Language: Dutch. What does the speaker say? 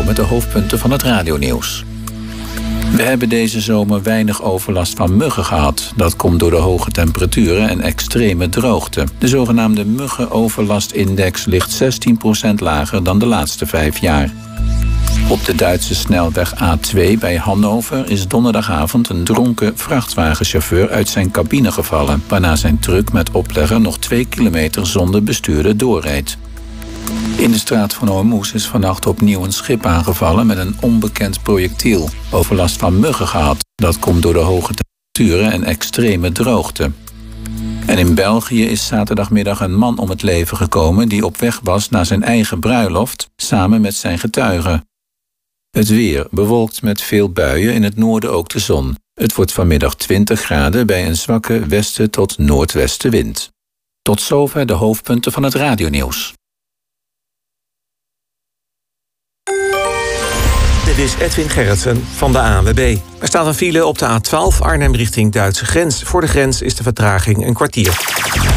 met de hoofdpunten van het radionieuws. We hebben deze zomer weinig overlast van muggen gehad. Dat komt door de hoge temperaturen en extreme droogte. De zogenaamde muggenoverlastindex ligt 16% lager dan de laatste 5 jaar. Op de Duitse snelweg A2 bij Hannover is donderdagavond een dronken vrachtwagenchauffeur uit zijn cabine gevallen, waarna zijn truck met oplegger nog 2 kilometer zonder bestuurder doorreed. In de straat van Hormuz is vannacht opnieuw een schip aangevallen met een onbekend projectiel. Overlast van muggen gehad. Dat komt door de hoge temperaturen en extreme droogte. En in België is zaterdagmiddag een man om het leven gekomen die op weg was naar zijn eigen bruiloft samen met zijn getuigen. Het weer bewolkt met veel buien, in het noorden ook de zon. Het wordt vanmiddag 20 graden bij een zwakke westen tot noordwestenwind. Tot zover de hoofdpunten van het radionieuws. Dit is Edwin Gerritsen van de ANWB. Er staat een file op de A12 Arnhem richting Duitse grens. Voor de grens is de vertraging een kwartier.